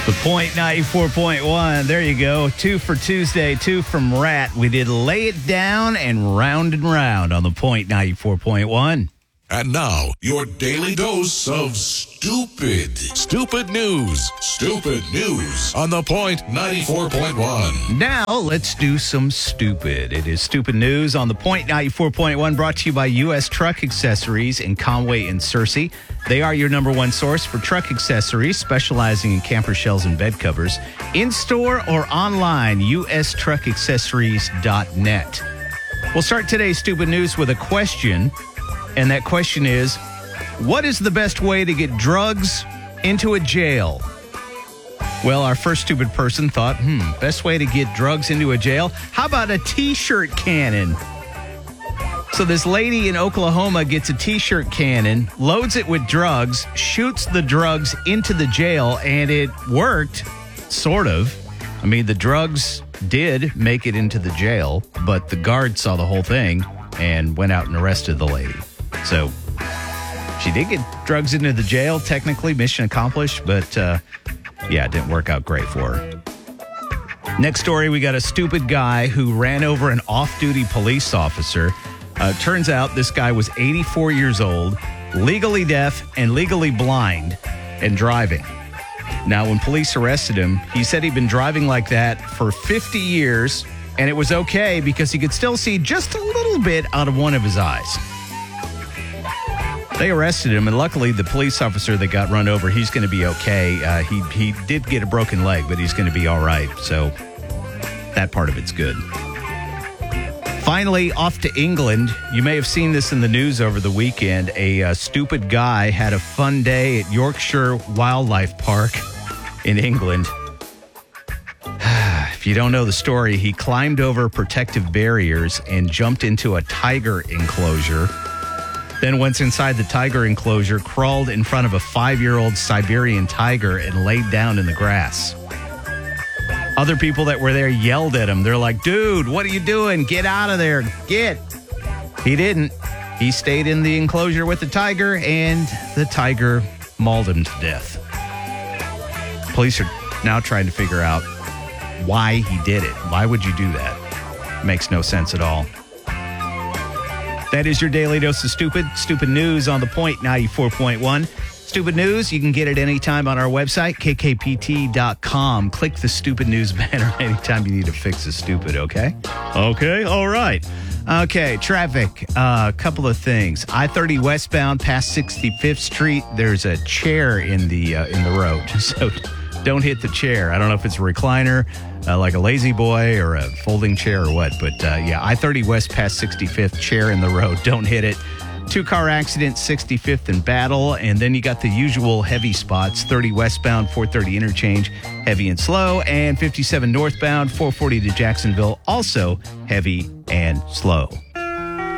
The Point 94.1. There you go. 2 for Tuesday, 2 from Rat. We did Lay It Down and Round on the Point 94.1. And now, your daily dose of stupid. Stupid news. Stupid news on the Point 94.1. Now, let's do some stupid. It is Stupid News on the Point 94.1, brought to you by U.S. Truck Accessories in Conway and Searcy. They are your number one source for truck accessories, specializing in camper shells and bed covers. In-store or online, ustruckaccessories.net. We'll start today's Stupid News with a question. And that question is, what is the best way to get drugs into a jail? Well, our first stupid person thought, best way to get drugs into a jail? How about a T-shirt cannon? So this lady in Oklahoma gets a T-shirt cannon, loads it with drugs, shoots the drugs into the jail, and it worked, sort of. I mean, the drugs did make it into the jail, but the guard saw the whole thing and went out and arrested the lady. So she did get drugs into the jail, technically, mission accomplished, but it didn't work out great for her. Next story, we got a stupid guy who ran over an off-duty police officer. Turns out this guy was 84 years old, legally deaf and legally blind, and driving. Now, when police arrested him, he said he'd been driving like that for 50 years, and it was okay because he could still see just a little bit out of one of his eyes. They arrested him, and luckily the police officer that got run over, he's going to be okay. He did get a broken leg, but he's going to be all right. So that part of it's good. Finally, off to England. You may have seen this in the news over the weekend. A stupid guy had a fun day at Yorkshire Wildlife Park in England. If you don't know the story, he climbed over protective barriers and jumped into a tiger enclosure. Then once inside the tiger enclosure, crawled in front of a 5-year-old Siberian tiger and laid down in the grass. Other people that were there yelled at him. They're like, dude, what are you doing? Get out of there. Get. He didn't. He stayed in the enclosure with the tiger, and the tiger mauled him to death. Police are now trying to figure out why he did it. Why would you do that? Makes no sense at all. That is your daily dose of stupid news on the Point 94.1. Stupid news, you can get it anytime on our website, kkpt.com. Click the stupid news banner anytime you need to fix a stupid, okay? Okay, all right. Okay, traffic, a couple of things. I-30 westbound past 65th Street, there's a chair in the road, so don't hit the chair. I don't know if it's a recliner, like a lazy boy or a folding chair or what, but I-30 west past 65th, chair in the road. Don't hit it. 2-car accident, 65th and Battle, and then you got the usual heavy spots, 30 westbound, 430 interchange, heavy and slow, and 57 northbound, 440 to Jacksonville, also heavy and slow.